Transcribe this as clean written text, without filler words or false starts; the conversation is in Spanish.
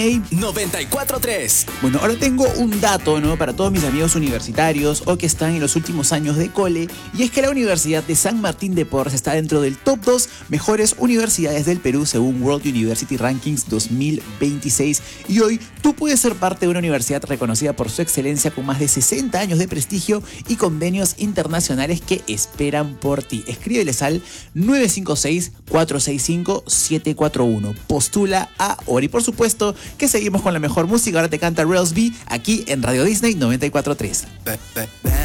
94.3. Bueno, ahora tengo un dato, ¿no? Para todos mis amigos universitarios o que están en los últimos años de cole, y es que la Universidad de San Martín de Porres está dentro del top 2 mejores universidades del Perú según World University Rankings 2026. Y hoy tú puedes ser parte de una universidad reconocida por su excelencia con más de 60 años de prestigio y convenios internacionales que esperan por ti. Escríbeles al 956-465-741. Postula ahora y por supuesto que seguimos con la mejor música. Ahora te canta Rails B aquí en Radio Disney 94.3.